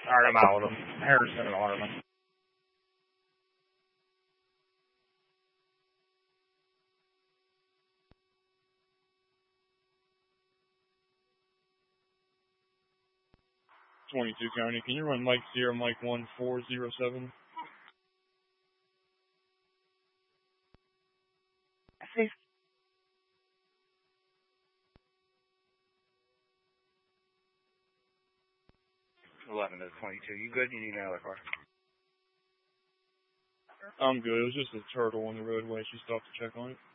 Alright, I'm out with him. Harrison and Harmon. .22 County. Can you run Mike Sierra, Mike 1407? See. 11 to 22. You good? You need another car? I'm good. It was just a turtle on the roadway. She stopped to check on it.